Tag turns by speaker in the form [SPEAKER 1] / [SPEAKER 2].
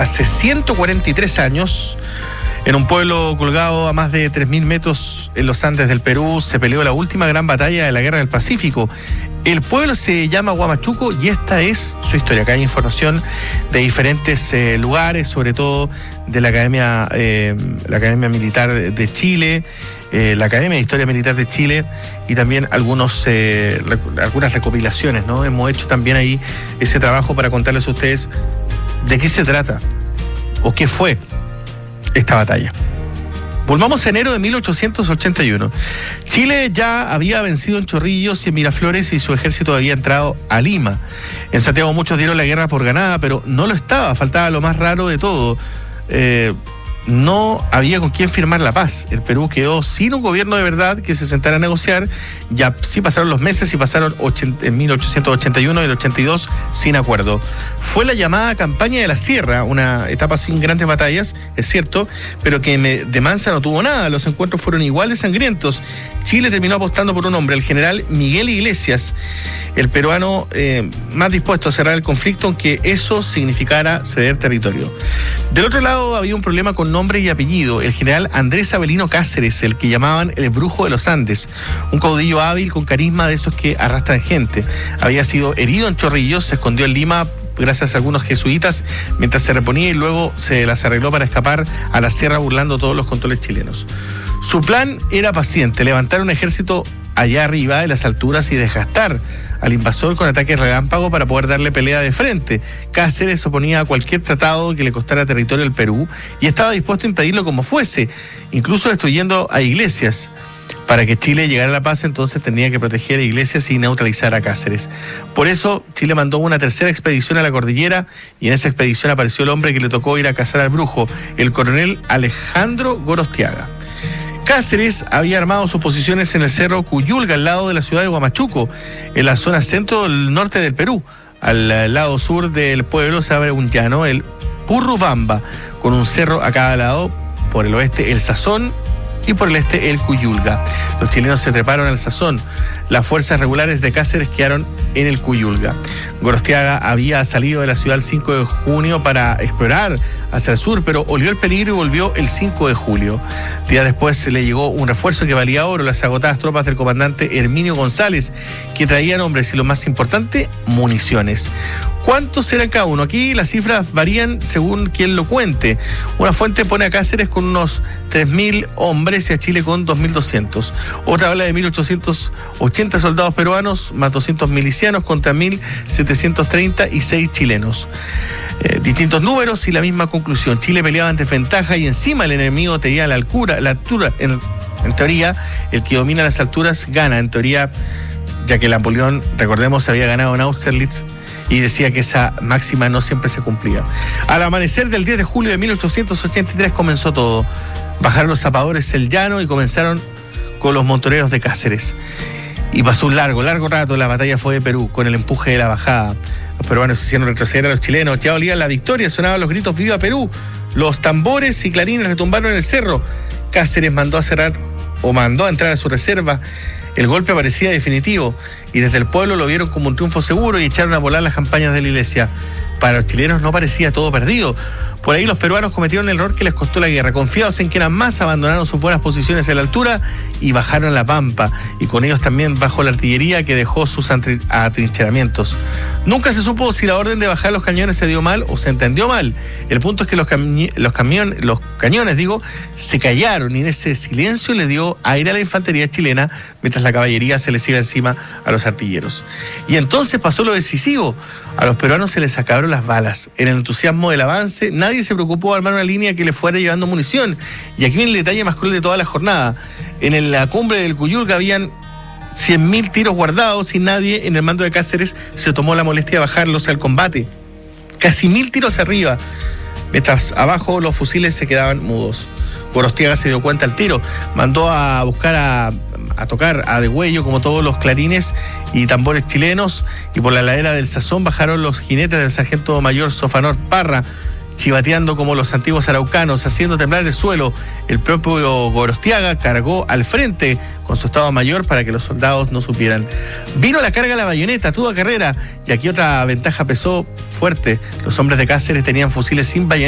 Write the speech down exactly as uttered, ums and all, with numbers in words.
[SPEAKER 1] hace ciento cuarenta y tres años, en un pueblo colgado a más de tres mil metros en los Andes del Perú, se peleó la última gran batalla de la Guerra del Pacífico. El pueblo se llama Huamachuco y esta es su historia. Acá hay información de diferentes eh, lugares, sobre todo de la Academia, eh, la Academia Militar de Chile, eh, la Academia de Historia Militar de Chile y también algunos eh, rec- algunas recopilaciones, ¿no? Hemos hecho también ahí ese trabajo para contarles a ustedes de qué se trata o qué fue esta batalla. Volvamos a enero de mil ochocientos ochenta y uno. Chile ya había vencido en Chorrillos y en Miraflores y su ejército había entrado a Lima. En Santiago muchos dieron la guerra por ganada, pero no lo estaba, faltaba lo más raro de todo. Eh, no había con quién firmar la paz. El Perú quedó sin un gobierno de verdad que se sentara a negociar. Ya sí pasaron los meses y pasaron ochenta, en mil ochocientos ochenta y uno y el ochenta y dos sin acuerdo. Fue la llamada Campaña de la Sierra, una etapa sin grandes batallas, es cierto, pero que de mansa no tuvo nada. Los encuentros fueron igual de sangrientos. Chile terminó apostando por un hombre, el general Miguel Iglesias, el peruano eh, más dispuesto a cerrar el conflicto, aunque eso significara ceder territorio. Del otro lado había un problema con nombre y apellido, el general Andrés Avelino Cáceres, el que llamaban el Brujo de los Andes, un caudillo hábil con carisma de esos que arrastran gente. Había sido herido en Chorrillos, se escondió en Lima gracias a algunos jesuitas mientras se reponía y luego se las arregló para escapar a la sierra burlando todos los controles chilenos. Su plan era paciente, levantar un ejército allá arriba, en las alturas, y desgastar al invasor con ataques relámpago para poder darle pelea de frente. Cáceres se oponía a cualquier tratado que le costara territorio al Perú y estaba dispuesto a impedirlo como fuese, incluso destruyendo a Iglesias. Para que Chile llegara a la paz, entonces tenía que proteger a Iglesias y neutralizar a Cáceres. Por eso, Chile mandó una tercera expedición a la cordillera y en esa expedición apareció el hombre que le tocó ir a cazar al brujo, el coronel Alejandro Gorostiaga. Cáceres había armado sus posiciones en el cerro Cuyulga, al lado de la ciudad de Huamachuco, en la zona centro del norte del Perú. Al lado sur del pueblo se abre un llano, el Purrubamba, con un cerro a cada lado, por el oeste el Sazón y por el este el Cuyulga. Los chilenos se treparon al Sazón. Las fuerzas regulares de Cáceres quedaron en el Cuyulga. Gorostiaga había salido de la ciudad el cinco de junio para explorar hacia el sur, pero olió el peligro y volvió el cinco de julio. Días después se le llegó un refuerzo que valía oro, las agotadas tropas del comandante Herminio González, que traían hombres y, lo más importante, municiones. ¿Cuántos eran cada uno? Aquí las cifras varían según quien lo cuente. Una fuente pone a Cáceres con unos tres mil hombres y a Chile con dos mil doscientos. Otra habla de mil ochocientos ochenta soldados peruanos más doscientos milicianos contra mil setecientos treinta y seis chilenos. Eh, distintos números y la misma conclusión. Chile peleaba en desventaja y encima el enemigo tenía la altura, la altura. En, en teoría, el que domina las alturas gana. En teoría, ya que Napoleón, recordemos, había ganado en Austerlitz y decía que esa máxima no siempre se cumplía. Al amanecer del diez de julio de mil ochocientos ochenta y tres comenzó todo. Bajaron los zapadores el llano y comenzaron con los montoneros de Cáceres. Y pasó un largo, largo rato. La batalla fue de Perú, con el empuje de la bajada. Los peruanos se hicieron retroceder a los chilenos. Ya olían la victoria, sonaban los gritos "¡Viva Perú!". Los tambores y clarines retumbaron en el cerro. Cáceres mandó a cerrar, o mandó a entrar a su reserva. El golpe parecía definitivo y desde el pueblo lo vieron como un triunfo seguro y echaron a volar las campañas de la Iglesia. Para los chilenos no parecía todo perdido. Por ahí los peruanos cometieron el error que les costó la guerra. Confiados en que eran más, abandonaron sus buenas posiciones en la altura y bajaron a la pampa. Y con ellos también bajó la artillería, que dejó sus atrincheramientos. Nunca se supo si la orden de bajar los cañones se dio mal o se entendió mal. El punto es que los, cami- los, camion- los cañones, digo, se callaron y en ese silencio le dio aire a la infantería chilena mientras la caballería se les iba encima a los artilleros. Y entonces pasó lo decisivo. A los peruanos se les acabaron las balas. En el entusiasmo del avance, nadie se preocupó de armar una línea que le fuera llevando munición. Y aquí viene el detalle más cruel de toda la jornada. En la cumbre del Cuyulga habían cien mil tiros guardados y nadie en el mando de Cáceres se tomó la molestia de bajarlos al combate. Casi mil tiros arriba, mientras abajo los fusiles se quedaban mudos. Gorostiaga se dio cuenta al tiro, mandó a buscar a, a tocar a degüello como todos los clarines y tambores chilenos, y por la ladera del Sazón bajaron los jinetes del sargento mayor Sofanor Parra, chivateando como los antiguos araucanos, haciendo temblar el suelo. El propio Gorostiaga cargó al frente con su estado mayor para que los soldados no supieran. Vino la carga a la bayoneta, toda carrera, y aquí otra ventaja pesó fuerte. Los hombres de Cáceres tenían fusiles sin bayoneta